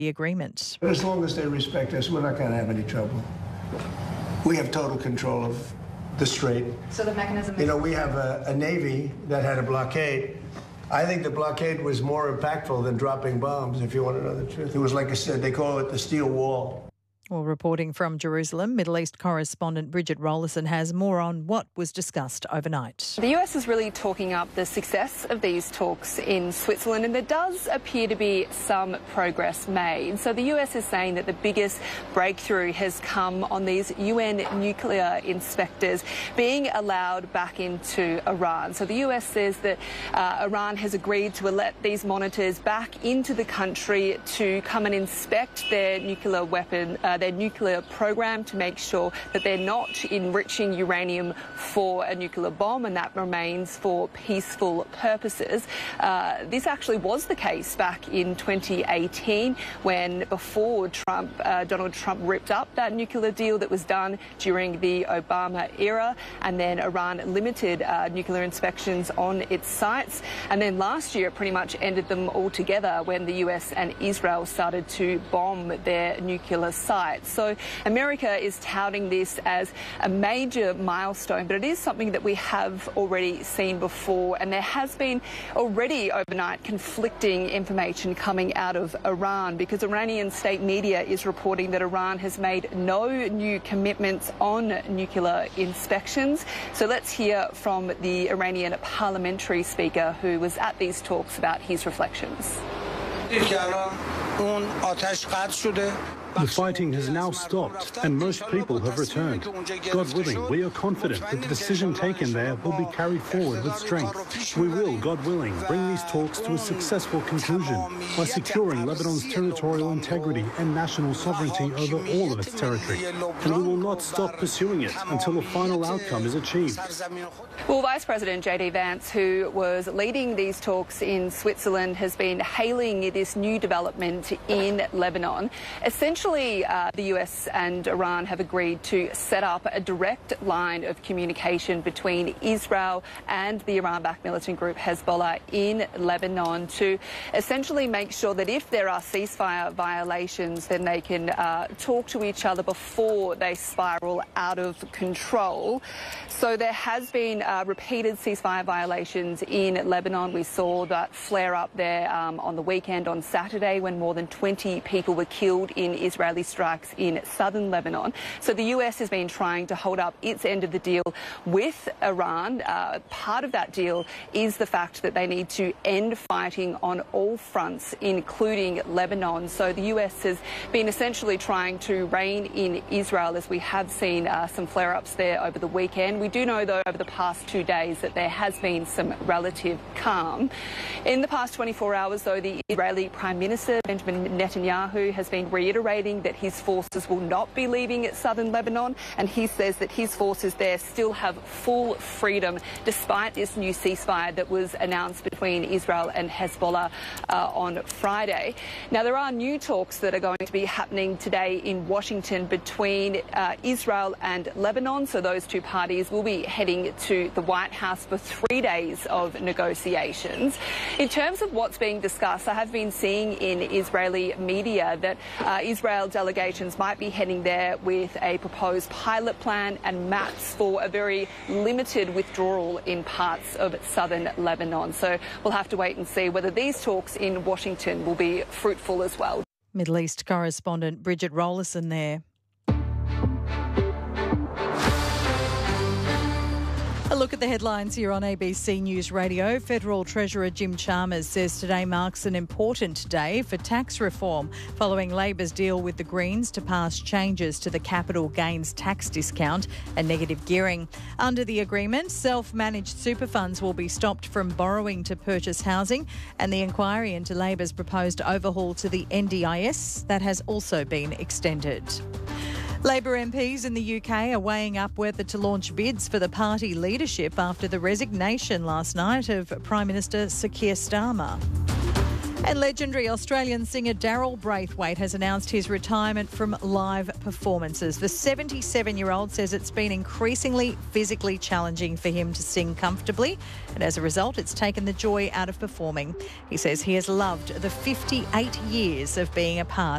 the agreement. But as long as they respect us, we're not going to have any trouble. We have total control of the strait. So the mechanism is... You know, we have a Navy that had a blockade. I think the blockade was more impactful than dropping bombs, if you want to know the truth. It was, like I said, they call it the steel wall. Well, reporting from Jerusalem, Middle East correspondent Bridget Rollison has more on what was discussed overnight. The US is really talking up the success of these talks in Switzerland, and there does appear to be some progress made. So the US is saying that the biggest breakthrough has come on these UN nuclear inspectors being allowed back into Iran. So the US says that Iran has agreed to let these monitors back into the country to come and inspect their nuclear weapon, their nuclear program, to make sure that they're not enriching uranium for a nuclear bomb, and that remains for peaceful purposes. This actually was the case back in 2018 when, before Donald Trump ripped up that nuclear deal that was done during the Obama era, and then Iran limited nuclear inspections on its sites. And then last year it pretty much ended them altogether when the US and Israel started to bomb their nuclear sites. So America is touting this as a major milestone, but it is something that we have already seen before, and there has been already overnight conflicting information coming out of Iran, because Iranian state media is reporting that Iran has made no new commitments on nuclear inspections. So let's hear from the Iranian parliamentary speaker who was at these talks about his reflections. The fighting has now stopped and most people have returned. God willing, we are confident that the decision taken there will be carried forward with strength. We will, God willing, bring these talks to a successful conclusion by securing Lebanon's territorial integrity and national sovereignty over all of its territory. And we will not stop pursuing it until a final outcome is achieved. Well, Vice President J.D. Vance, who was leading these talks in Switzerland, has been hailing this new development in Lebanon. Essentially, the US and Iran have agreed to set up a direct line of communication between Israel and the Iran-backed militant group Hezbollah in Lebanon to essentially make sure that if there are ceasefire violations, then they can talk to each other before they spiral out of control. So there has been repeated ceasefire violations in Lebanon. We saw that flare up there on the weekend on Saturday when more than 20 people were killed in Israeli strikes in southern Lebanon. So the US has been trying to hold up its end of the deal with Iran. Part of that deal is the fact that they need to end fighting on all fronts, including Lebanon. So the US has been essentially trying to rein in Israel, as we have seen some flare-ups there over the weekend. We do know, though, over the past 2 days that there has been some relative calm. In the past 24 hours, though, the Israeli Prime Minister Benjamin Netanyahu has been reiterating that his forces will not be leaving southern Lebanon, and he says that his forces there still have full freedom despite this new ceasefire that was announced between Israel and Hezbollah on Friday. Now, there are new talks that are going to be happening today in Washington between Israel and Lebanon, so those two parties will be heading to the White House for 3 days of negotiations. In terms of what's being discussed, I have been seeing in Israeli media that Israel delegations might be heading there with a proposed pilot plan and maps for a very limited withdrawal in parts of southern Lebanon. So we'll have to wait and see whether these talks in Washington will be fruitful as well. Middle East correspondent Bridget Rollison there. A look at the headlines here on ABC News Radio. Federal Treasurer Jim Chalmers says today marks an important day for tax reform following Labor's deal with the Greens to pass changes to the capital gains tax discount and negative gearing. Under the agreement, self-managed super funds will be stopped from borrowing to purchase housing, and the inquiry into Labor's proposed overhaul to the NDIS, that has also been extended. Labor MPs in the UK are weighing up whether to launch bids for the party leadership after the resignation last night of Prime Minister Sir Keir Starmer. And legendary Australian singer Daryl Braithwaite has announced his retirement from live performances. The 77-year-old says it's been increasingly physically challenging for him to sing comfortably, and as a result, it's taken the joy out of performing. He says he has loved the 58 years of being a part